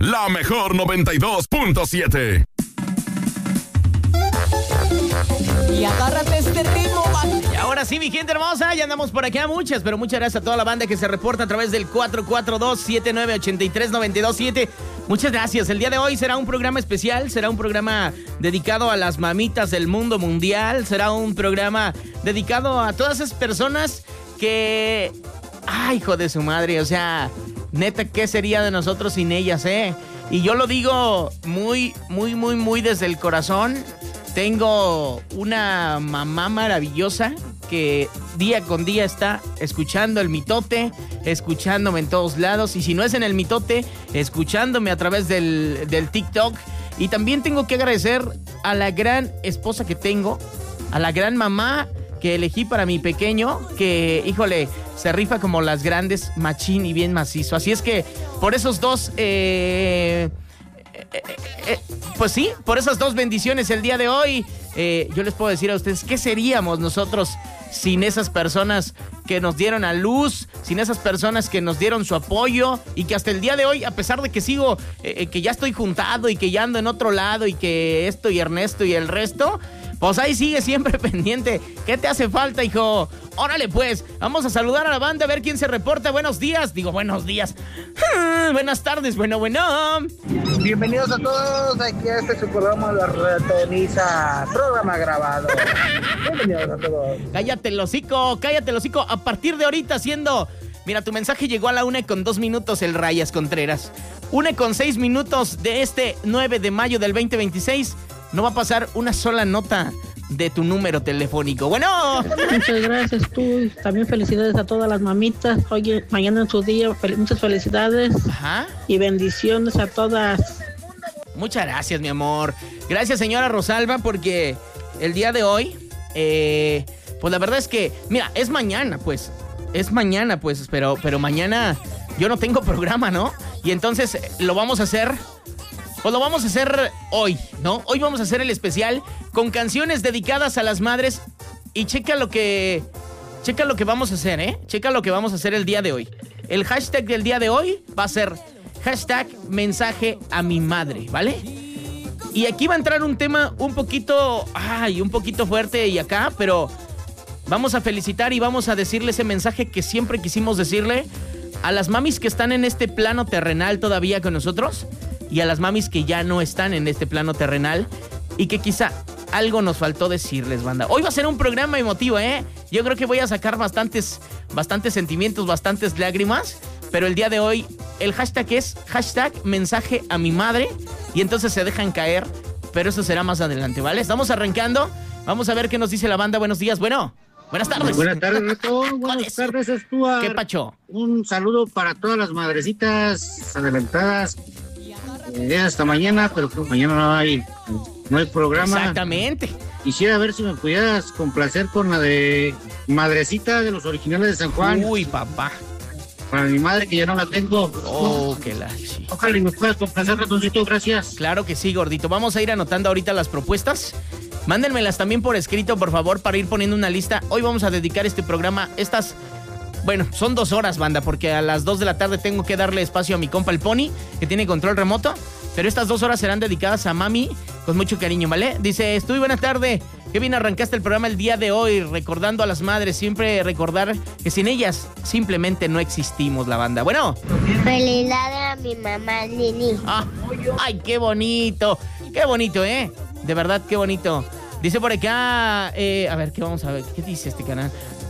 la mejor 92.7. Y agárrate este ritmo, y ahora sí, mi gente hermosa, ya andamos por acá. Muchas gracias a toda la banda que se reporta a través del 442-7983-927. Muchas gracias. El día de hoy será un programa especial, será un programa dedicado a las mamitas del mundo mundial, será un programa dedicado a todas esas personas que... ¡Ay, hijo de su madre! O sea, neta, ¿qué sería de nosotros sin ellas, Y yo lo digo muy desde el corazón. Tengo una mamá maravillosa que día con día está escuchando el mitote, escuchándome en todos lados. Y si no es en el mitote, escuchándome a través del TikTok. Y también tengo que agradecer a la gran esposa que tengo, a la gran mamá que elegí para mi pequeño, que, híjole, se rifa como las grandes, machín y bien macizo. Así es que por esos dos... pues sí, por esas dos bendiciones el día de hoy, yo les puedo decir a ustedes, ¿qué seríamos nosotros sin esas personas que nos dieron a luz, sin esas personas que nos dieron su apoyo y que hasta el día de hoy, a pesar de que sigo, que ya estoy juntado y que ya ando en otro lado y que esto y Ernesto y el resto, pues ahí sigue siempre pendiente? ¿Qué te hace falta, hijo? Órale pues, vamos a saludar a la banda a ver quién se reporta. Buenos días, buenos días. Buenas tardes, bueno. Bienvenidos a todos aquí a su programa La Ratoniza, programa grabado. Bienvenidos a todos. Cállate el hocico. A partir de ahorita mira, tu mensaje llegó a la 1:02 el Rayas Contreras. 1:06 de este 9 de mayo del 2026. No va a pasar una sola nota de tu número telefónico. Bueno. Muchas gracias tú. También felicidades a todas las mamitas. Oye, mañana en su día, muchas felicidades. Ajá. Y bendiciones a todas. Muchas gracias, mi amor. Gracias, señora Rosalba, porque el día de hoy, pues la verdad es que, mira, es mañana, pues, pero mañana yo no tengo programa, ¿no? Y entonces lo vamos a hacer hoy, ¿no? Hoy vamos a hacer el especial con canciones dedicadas a las madres. Y checa lo que vamos a hacer, Checa lo que vamos a hacer el día de hoy. El hashtag del día de hoy va a ser hashtag mensaje a mi madre, ¿vale? Y aquí va a entrar un tema un poquito fuerte y acá, pero vamos a felicitar y vamos a decirle ese mensaje que siempre quisimos decirle a las mamis que están en este plano terrenal todavía con nosotros, y a las mamis que ya no están en este plano terrenal y que quizá algo nos faltó decirles, banda. Hoy va a ser un programa emotivo, Yo creo que voy a sacar bastantes sentimientos, bastantes lágrimas, pero el día de hoy el hashtag es hashtag mensaje a mi madre, y entonces se dejan caer, pero eso será más adelante, ¿vale? Estamos arrancando, vamos a ver qué nos dice la banda. Buenos días, buenas tardes. Buenas tardes, Reto. Buenas tardes, Stuart. ¿Qué pacho? Un saludo para todas las madrecitas adelantadas. Hasta mañana, pero pues mañana no hay programa. Exactamente. Quisiera ver si me pudieras complacer con la de Madrecita de los Originales de San Juan. Uy, papá. Para mi madre, que ya no la tengo. Oh, qué la... Ojalá y me puedas complacer, Ratoncito, gracias. Claro que sí, gordito. Vamos a ir anotando ahorita las propuestas. Mándenmelas también por escrito, por favor, para ir poniendo una lista. Hoy vamos a dedicar este programa, son 2 horas, banda, porque a las 2 de la tarde tengo que darle espacio a mi compa el Pony, que tiene control remoto. Pero estas 2 horas serán dedicadas a mami con mucho cariño, ¿vale? Dice, buena tarde. Qué bien arrancaste el programa el día de hoy, recordando a las madres. Siempre recordar que sin ellas simplemente no existimos, la banda. Bueno. Felicidades a mi mamá Lili. Ay, qué bonito. Qué bonito, De verdad, qué bonito. Dice por acá, a ver, vamos a ver. ¿Qué dice este canal?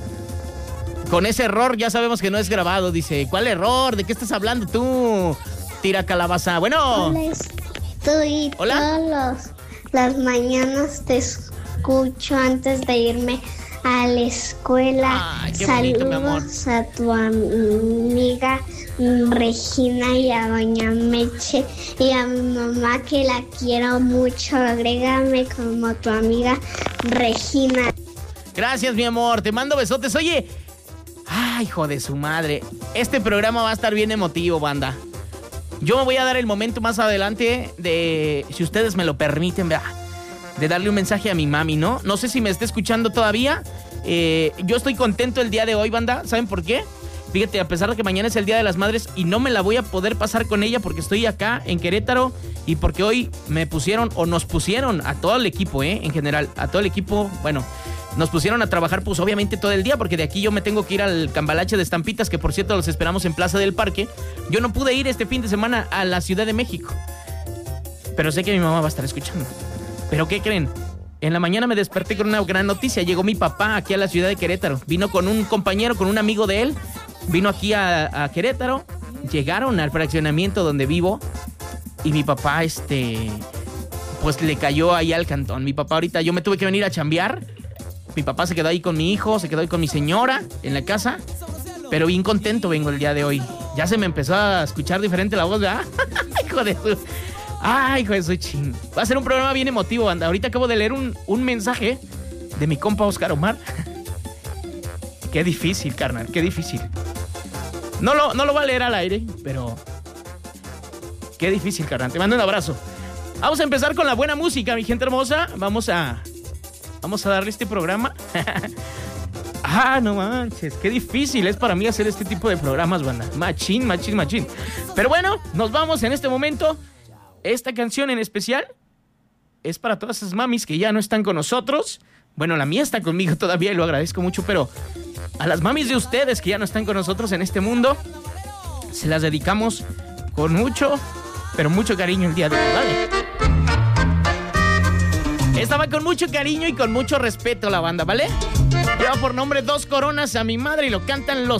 Con ese error ya sabemos que no es grabado. Dice, ¿cuál error? ¿De qué estás hablando tú? Tira calabaza. Bueno. Hola, estoy Hola. Todas las mañanas te escucho antes de irme a la escuela. Ay, qué bonito, mi amor. Saludos a tu amiga Regina y a doña Meche y a mi mamá, que la quiero mucho. Agrégame como tu amiga Regina. Gracias, mi amor. Te mando besotes. Oye, hijo de su madre. Este programa va a estar bien emotivo, banda. Yo me voy a dar el momento más adelante de, si ustedes me lo permiten, de darle un mensaje a mi mami, ¿no? No sé si me está escuchando todavía. Yo estoy contento el día de hoy, banda. ¿Saben por qué? Fíjate, a pesar de que mañana es el Día de las Madres y no me la voy a poder pasar con ella porque estoy acá en Querétaro y porque hoy me pusieron o nos pusieron a todo el equipo, en general, a todo el equipo, bueno, nos pusieron a trabajar pues obviamente todo el día porque de aquí yo me tengo que ir al Cambalache de Estampitas, que por cierto los esperamos en Plaza del Parque. Yo no pude ir este fin de semana a la Ciudad de México, pero sé que mi mamá va a estar escuchando. ¿Pero qué creen? En la mañana me desperté con una gran noticia. Llegó mi papá aquí a la ciudad de Querétaro. Vino con un compañero, con un amigo de él. Vino aquí a Querétaro. Llegaron al fraccionamiento donde vivo. Y mi papá, pues le cayó ahí al cantón. Mi papá ahorita, yo me tuve que venir a chambear. Mi papá se quedó ahí con mi hijo, se quedó ahí con mi señora en la casa. Pero bien contento vengo el día de hoy. Ya se me empezó a escuchar diferente la voz, ¿verdad? Hijo de su... Ay, hijo de su ching. Va a ser un programa bien emotivo, banda. Ahorita acabo de leer un mensaje de mi compa Oscar Omar. Qué difícil, carnal, qué difícil. No lo va a leer al aire, pero... Qué difícil, carnal. Te mando un abrazo. Vamos a empezar con la buena música, mi gente hermosa. Vamos a darle este programa. No manches, qué difícil es para mí hacer este tipo de programas, banda. Machín. Pero bueno, nos vamos en este momento. Esta canción en especial es para todas esas mamis que ya no están con nosotros. Bueno, la mía está conmigo todavía y lo agradezco mucho, pero a las mamis de ustedes que ya no están con nosotros en este mundo, se las dedicamos con mucho, pero mucho cariño el día de hoy, ¿vale? Esta va con mucho cariño y con mucho respeto la banda, ¿vale? Lleva por nombre Dos Coronas a mi madre y lo cantan los